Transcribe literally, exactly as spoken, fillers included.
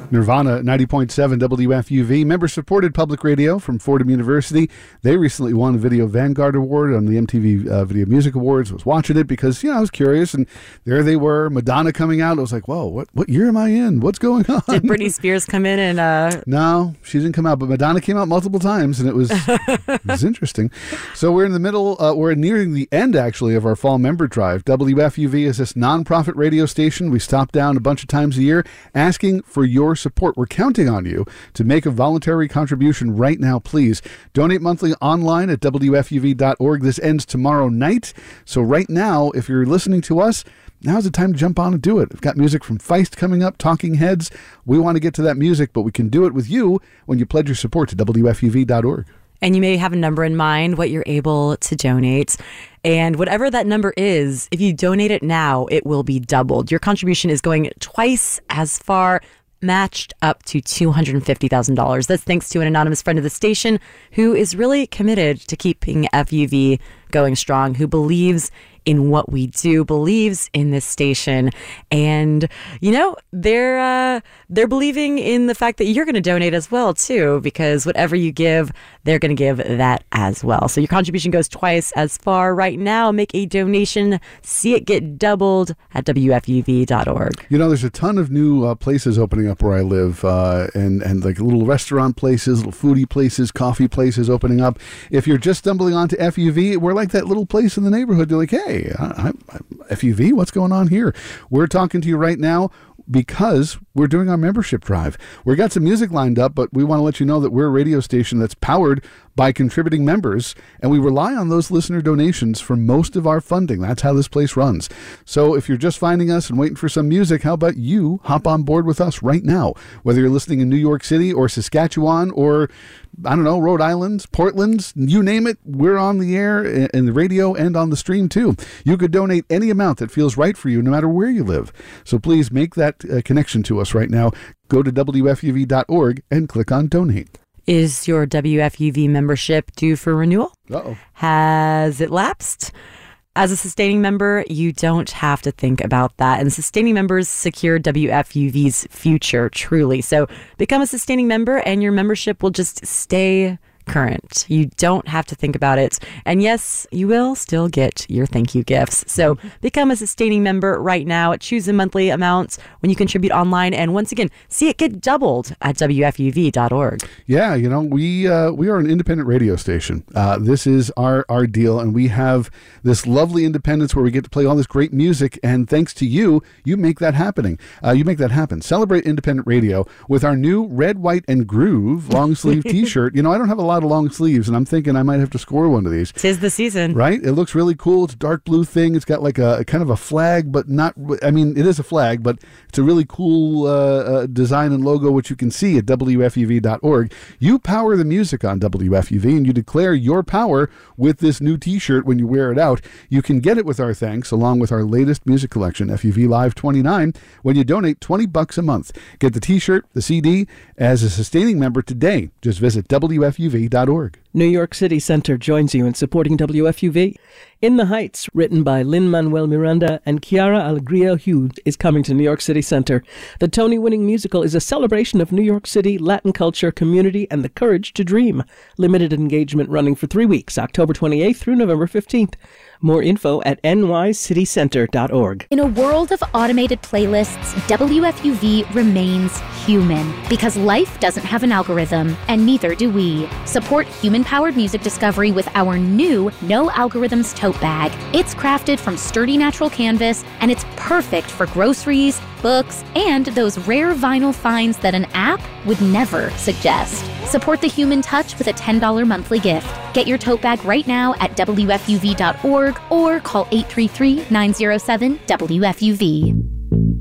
Nirvana, ninety point seven W F U V, member-supported public radio from Fordham University. They recently won a Video Vanguard Award on the M T V uh, Video Music Awards. I was watching it because, you know, I was curious, and there they were, Madonna coming out. I was like, whoa, what, what year am I in? What's going on? Did Britney Spears come in and... Uh... No, she didn't come out, but Madonna came out multiple times, and it was, it was interesting. So we're in the middle, uh, we're nearing the end, actually, of our fall member drive. W F U V is this nonprofit radio station. We stop down a bunch of times a year asking for your support. We're counting on you to make a voluntary contribution right now, please. Donate monthly online at W F U V dot org. This ends tomorrow night. So right now, if you're listening to us, now's the time to jump on and do it. We've got music from Feist coming up, Talking Heads. We want to get to that music, but we can do it with you when you pledge your support to W F U V dot org. And you may have a number in mind, what you're able to donate. And whatever that number is, if you donate it now, it will be doubled. Your contribution is going twice as far, matched up to two hundred fifty thousand dollars. That's thanks to an anonymous friend of the station who is really committed to keeping F U V going strong, who believes in what we do, believes in this station. And, you know, they're uh, they're believing in the fact that you're going to donate as well, too, because whatever you give, they're going to give that as well. So your contribution goes twice as far right now. Make a donation. See it get doubled at W F U V dot org. You know, there's a ton of new uh, places opening up where I live, uh, and, and like little restaurant places, little foodie places, coffee places opening up. If you're just stumbling onto F U V, we're like that little place in the neighborhood. You're like, hey, I, I, F U V, what's going on here? We're talking to you right now because we're doing our membership drive. We've got some music lined up, but we want to let you know that we're a radio station that's powered by contributing members, and we rely on those listener donations for most of our funding. That's how this place runs. So if you're just finding us and waiting for some music, how about you hop on board with us right now? Whether you're listening in New York City or Saskatchewan or, I don't know, Rhode Island, Portland, you name it, we're on the air, in the radio, and on the stream too. You could donate any amount that feels right for you, no matter where you live. So please make that uh, connection to us right now. Go to W F U V dot org and click on Donate. Is your W F U V membership due for renewal? Uh-oh. Has it lapsed? As a sustaining member, you don't have to think about that. And sustaining members secure W F U V's future, truly. So become a sustaining member and your membership will just stay current. You don't have to think about it. And yes, you will still get your thank you gifts. So become a sustaining member right now. Choose a monthly amount when you contribute online. And once again, see it get doubled at W F U V dot org. Yeah, you know, we uh, we are an independent radio station. Uh, this is our, our deal. And we have this lovely independence where we get to play all this great music. And thanks to you, you make that happening. Uh, you make that happen. Celebrate independent radio with our new Red, White, and Groove long sleeve t-shirt. You know, I don't have a lot of long sleeves, and I'm thinking I might have to score one of these. 'Tis the season. Right? It looks really cool. It's a dark blue thing. It's got like a, a kind of a flag, but not, I mean, it is a flag, but it's a really cool uh, uh, design and logo, which you can see at W F U V dot org. You power the music on W F U V, and you declare your power with this new t-shirt when you wear it out. You can get it with our thanks, along with our latest music collection, F U V Live twenty-nine, when you donate twenty bucks a month. Get the t-shirt, the C D, as a sustaining member today. Just visit W F U V dot org. New York City Center joins you in supporting W F U V. In the Heights, written by Lin-Manuel Miranda and Chiara Alegria Hughes, is coming to New York City Center. The Tony-winning musical is a celebration of New York City, Latin culture, community, and the courage to dream. Limited engagement running for three weeks, October twenty-eighth through November fifteenth. More info at N Y city center dot org. In a world of automated playlists, W F U V remains human because life doesn't have an algorithm, and neither do we. Support human-powered music discovery with our new No Algorithms tote bag. It's crafted from sturdy natural canvas, and it's perfect for groceries, books, and those rare vinyl finds that an app would never suggest. Support the human touch with a ten dollars monthly gift. Get your tote bag right now at W F U V dot org or call eight three three, nine zero seven, W F U V.